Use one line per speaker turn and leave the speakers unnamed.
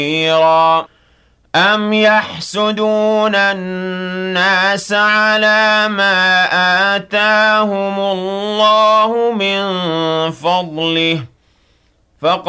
أَمْ يَحْسُدُونَ النَّاسَ عَلَىٰ مَا آتَاهُمُ اللَّهُ مِن فَضْلِهِ